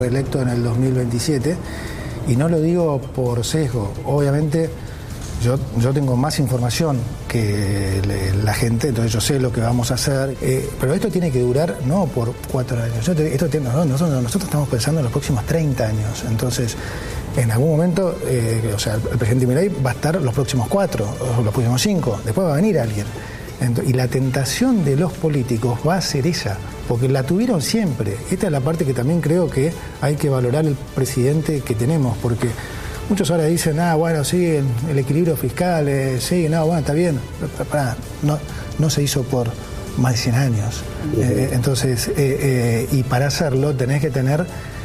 reelecto en el 2027, y no lo digo por sesgo. Obviamente yo tengo más información que la gente, entonces yo sé lo que vamos a hacer, pero esto tiene que durar no por 4 años. Nosotros estamos pensando en los próximos 30 años, entonces en algún momento, el presidente Milei va a estar los próximos 4, o los próximos 5, después va a venir alguien. Y la tentación de los políticos va a ser esa, porque la tuvieron siempre. Esta es la parte que también creo que hay que valorar el presidente que tenemos, porque muchos ahora dicen, bueno, sí, el equilibrio fiscal, sí, no, bueno, está bien. No se hizo por más de 100 años. Entonces, y para hacerlo tenés que tener,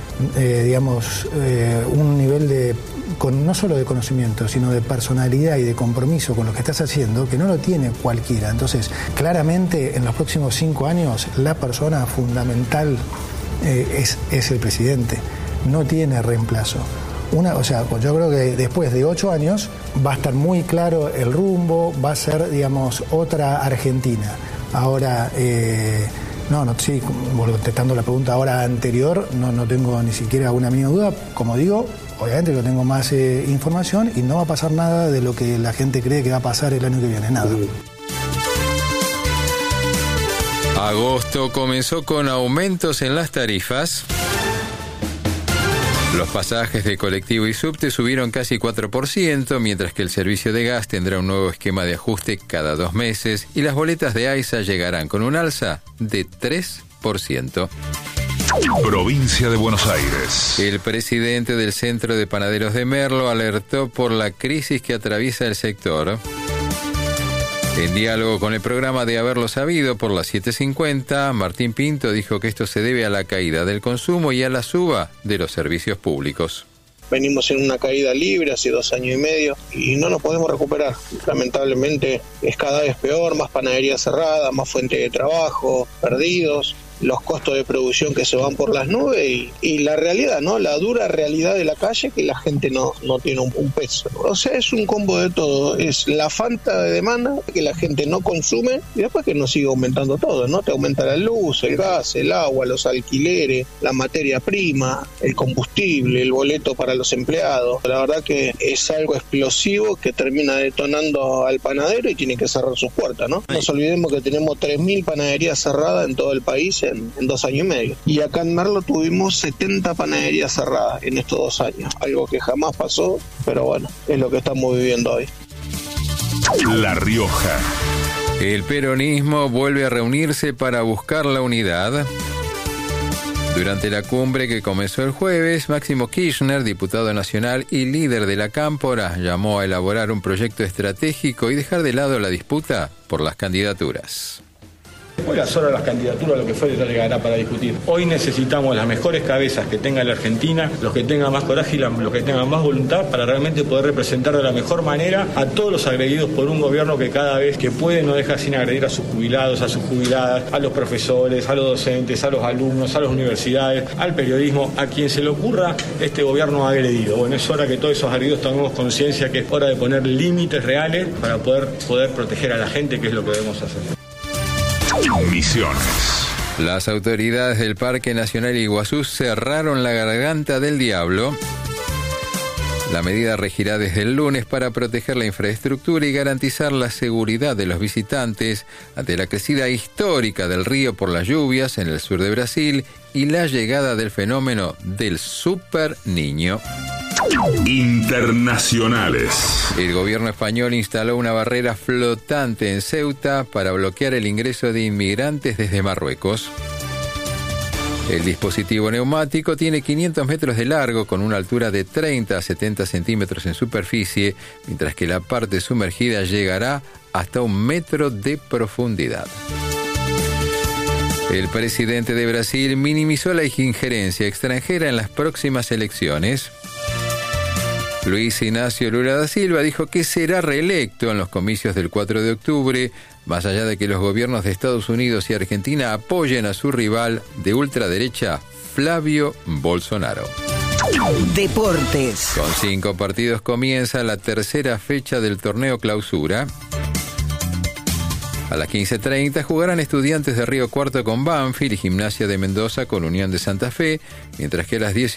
un nivel no solo de conocimiento, sino de personalidad y de compromiso con lo que estás haciendo, que no lo tiene cualquiera. Entonces, claramente, en los próximos 5 años, la persona fundamental es el presidente. No tiene reemplazo. Yo creo que después de 8 años va a estar muy claro el rumbo, va a ser, otra Argentina. Ahora, sí, contestando la pregunta ahora anterior, no tengo ni siquiera una mínima duda. Como digo, obviamente yo tengo más información y no va a pasar nada de lo que la gente cree que va a pasar el año que viene, nada. Agosto comenzó con aumentos en las tarifas. Los pasajes de colectivo y subte subieron casi 4%, mientras que el servicio de gas tendrá un nuevo esquema de ajuste cada 2 meses y las boletas de AISA llegarán con un alza de 3%. Provincia de Buenos Aires. El presidente del Centro de Panaderos de Merlo alertó por la crisis que atraviesa el sector. En diálogo con el programa de Haberlo Sabido por las 7:50, Martín Pinto dijo que esto se debe a la caída del consumo y a la suba de los servicios públicos. Venimos en una caída libre hace 2 años y medio y no nos podemos recuperar. Lamentablemente es cada vez peor, más panadería cerrada, más fuente de trabajo, perdidos, los costos de producción que se van por las nubes y la realidad, ¿no? La dura realidad de la calle, que la gente no tiene un peso. O sea, es un combo de todo. Es la falta de demanda, que la gente no consume, y después que nos sigue aumentando todo, ¿no? Te aumenta la luz, el gas, el agua, los alquileres, la materia prima, el combustible, el boleto para los empleados. La verdad que es algo explosivo que termina detonando al panadero y tiene que cerrar sus puertas, ¿no? No nos olvidemos que tenemos 3.000 panaderías cerradas en todo el país en 2 años y medio. Y acá en Merlo tuvimos 70 panaderías cerradas en estos 2 años. Algo que jamás pasó, pero bueno, es lo que estamos viviendo hoy. La Rioja. El peronismo vuelve a reunirse para buscar la unidad. Durante la cumbre que comenzó el jueves, Máximo Kirchner, diputado nacional y líder de la Cámpora, llamó a elaborar un proyecto estratégico y dejar de lado la disputa por las candidaturas. Hoy solo las candidaturas, lo que fue, llegará para discutir. Hoy necesitamos las mejores cabezas que tenga la Argentina, los que tengan más coraje y los que tengan más voluntad para realmente poder representar de la mejor manera a todos los agredidos por un gobierno que cada vez que puede no deja sin agredir a sus jubilados, a sus jubiladas, a los profesores, a los docentes, a los alumnos, a las universidades, al periodismo, a quien se le ocurra, este gobierno ha agredido. Bueno, es hora que todos esos agredidos tomemos conciencia que es hora de poner límites reales para poder proteger a la gente, que es lo que debemos hacer. Misiones. Las autoridades del Parque Nacional Iguazú cerraron la Garganta del Diablo. La medida regirá desde el lunes para proteger la infraestructura y garantizar la seguridad de los visitantes ante la crecida histórica del río por las lluvias en el sur de Brasil y la llegada del fenómeno del Super Niño. Internacionales. El gobierno español instaló una barrera flotante en Ceuta para bloquear el ingreso de inmigrantes desde Marruecos. El dispositivo neumático tiene 500 metros de largo con una altura de 30 a 70 centímetros en superficie, mientras que la parte sumergida llegará hasta 1 metro de profundidad. El presidente de Brasil minimizó la injerencia extranjera en las próximas elecciones. Luis Ignacio Lula da Silva dijo que será reelecto en los comicios del 4 de octubre, más allá de que los gobiernos de Estados Unidos y Argentina apoyen a su rival de ultraderecha, Flavio Bolsonaro. Deportes. Con 5 partidos comienza la tercera fecha del torneo Clausura. A las 15:30 jugarán Estudiantes de Río Cuarto con Banfield y Gimnasia de Mendoza con Unión de Santa Fe, mientras que a las 10